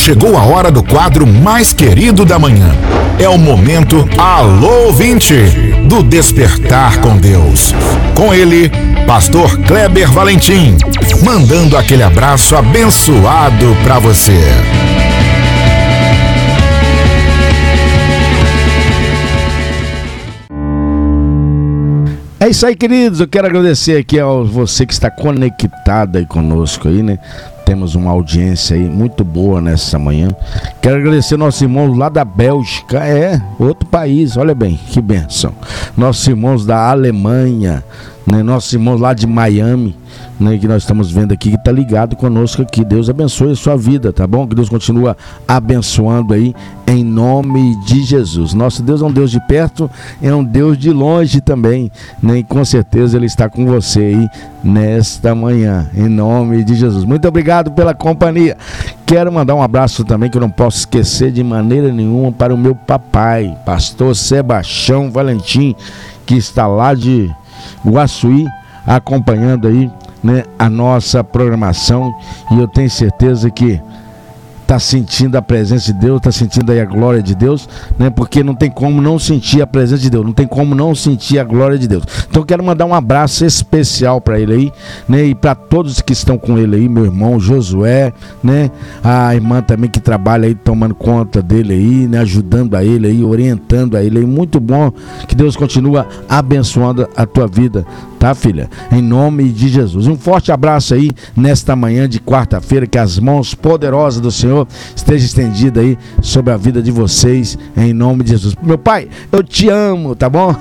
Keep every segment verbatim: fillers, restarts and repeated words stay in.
Chegou a hora do quadro mais querido da manhã. É o momento Alô Ouvinte, do Despertar com Deus. Com ele, Pastor Kleber Valentim, mandando aquele abraço abençoado para você. É isso aí, queridos. Eu quero agradecer aqui a você que está conectado aí conosco aí, né? Temos uma audiência aí muito boa nessa manhã. Quero agradecer nossos irmãos lá da Bélgica, é, outro país, olha bem, que bênção. Nossos irmãos da Alemanha, né? Nossos irmãos lá de Miami, né? Que nós estamos vendo aqui, que está ligado conosco aqui. Deus abençoe a sua vida, tá bom? Que Deus continua abençoando aí, em nome de Jesus. Nosso Deus é um Deus de perto, é um Deus de longe também, né? E com certeza Ele está com você aí nesta manhã, em nome de Jesus. Muito obrigado pela companhia. Quero mandar um abraço também, que eu não posso esquecer de maneira nenhuma, para o meu papai, pastor Sebastião Valentim, que está lá de Guaçuí, acompanhando aí, né, a nossa programação, e eu tenho certeza que está sentindo a presença de Deus, está sentindo aí a glória de Deus, né? Porque não tem como não sentir a presença de Deus, não tem como não sentir a glória de Deus. Então eu quero mandar um abraço especial para ele aí, né? E para todos que estão com ele aí, meu irmão Josué, né? A irmã também que trabalha aí, tomando conta dele aí, né? Ajudando a ele aí, orientando a ele aí. Muito bom, que Deus continua abençoando a tua vida, tá, filha? Em nome de Jesus. Um forte abraço aí nesta manhã de quarta-feira, que as mãos poderosas do Senhor esteja estendida aí sobre a vida de vocês, em nome de Jesus. Meu pai, eu te amo, tá bom?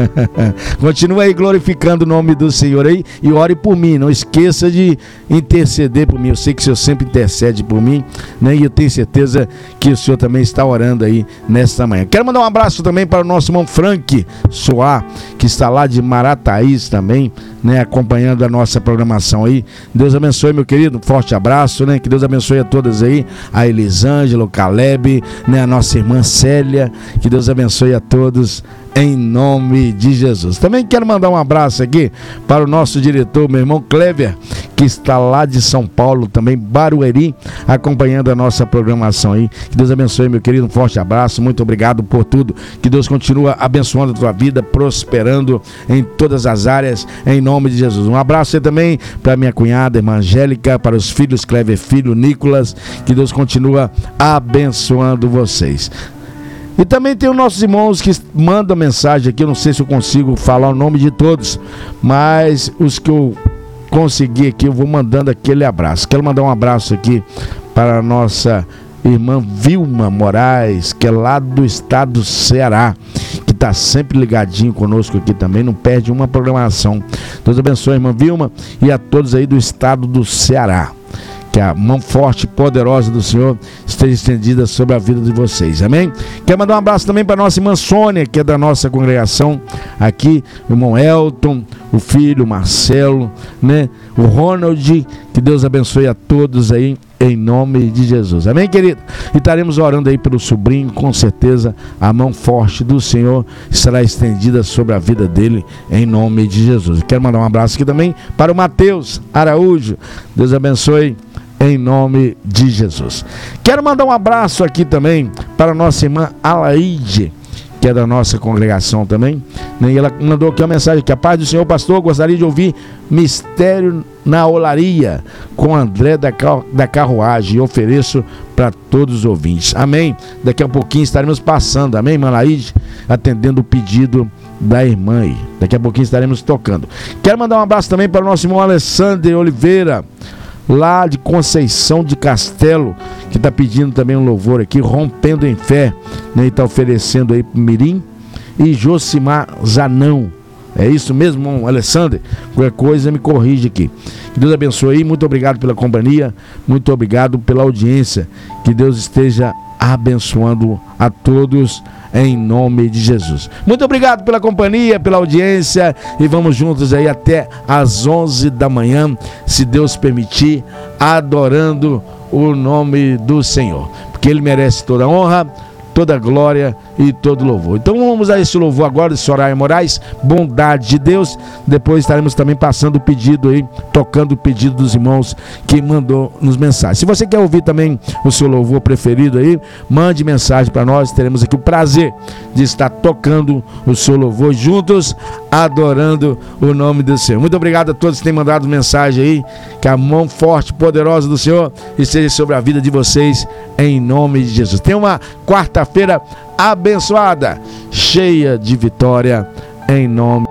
Continua aí glorificando o nome do Senhor aí e ore por mim, não esqueça de interceder por mim. Eu sei que o Senhor sempre intercede por mim, né? E eu tenho certeza que o Senhor também está orando aí nesta manhã. Quero mandar um abraço também para o nosso irmão Frank Soar, que está lá de Marataízes também, né, acompanhando a nossa programação aí. Deus abençoe, meu querido, um forte abraço, né? Que Deus abençoe a todas aí, a Elisângela, o Caleb, né, a nossa irmã Célia, que Deus abençoe a todos em nome de Jesus. Também quero mandar um abraço aqui para o nosso diretor, meu irmão Kleber, que está lá de São Paulo, também Barueri, acompanhando a nossa programação aí. Que Deus abençoe, meu querido, um forte abraço, muito obrigado por tudo, que Deus continua abençoando a tua vida, prosperando em todas as áreas, em nome de Jesus. Um abraço aí também para minha cunhada, irmã Angélica, para os filhos Kleber Filho, Nicolas, que Deus continua abençoando vocês. E também tem os nossos irmãos que mandam mensagem aqui, eu não sei se eu consigo falar o nome de todos, mas os que eu consegui aqui, eu vou mandando aquele abraço. Quero mandar um abraço aqui para a nossa irmã Vilma Moraes, que é lá do estado do Ceará, que está sempre ligadinho conosco aqui também, não perde uma programação. Deus abençoe, irmã Vilma, e a todos aí do estado do Ceará. Que a mão forte e poderosa do Senhor esteja estendida sobre a vida de vocês, amém? Quero mandar um abraço também para a nossa irmã Sônia, que é da nossa congregação aqui, o irmão Elton, o filho, o Marcelo, né? O Ronald, que Deus abençoe a todos aí, em nome de Jesus, amém, querido? E estaremos orando aí pelo sobrinho, com certeza a mão forte do Senhor será estendida sobre a vida dele, em nome de Jesus. Quero mandar um abraço aqui também para o Mateus Araújo, Deus abençoe, em nome de Jesus. Quero mandar um abraço aqui também para a nossa irmã Alaide, que é da nossa congregação também, né? E ela mandou aqui uma mensagem: que a paz do Senhor, pastor, gostaria de ouvir Mistério na Olaria com André da, Car- da Carruagem, e ofereço para todos os ouvintes, amém? Daqui a pouquinho estaremos passando, amém, irmã Alaide, atendendo o pedido da irmã aí. Daqui a pouquinho estaremos tocando. Quero mandar um abraço também para o nosso irmão Alessandro Oliveira, lá de Conceição de Castelo, que está pedindo também um louvor aqui, Rompendo em Fé, né? E está oferecendo aí para o Mirim e Josimar Zanão. É isso mesmo, irmão Alessandro? Qualquer coisa me corrige aqui. Que Deus abençoe aí, muito obrigado pela companhia, muito obrigado pela audiência, que Deus esteja abençoando a todos, em nome de Jesus. Muito obrigado pela companhia, pela audiência, e vamos juntos aí até às onze da manhã, se Deus permitir, adorando o nome do Senhor, porque Ele merece toda a honra, toda glória e todo louvor. Então vamos a esse louvor agora de Soraya Moraes, Bondade de Deus. Depois estaremos também passando o pedido aí, tocando o pedido dos irmãos que mandou nos mensagens. Se você quer ouvir também o seu louvor preferido aí, mande mensagem para nós, teremos aqui o prazer de estar tocando o seu louvor juntos, adorando o nome do Senhor. Muito obrigado a todos que têm mandado mensagem aí, que a mão forte, poderosa do Senhor esteja sobre a vida de vocês, em nome de Jesus. Tenha uma quarta-feira abençoada, cheia de vitória, em nome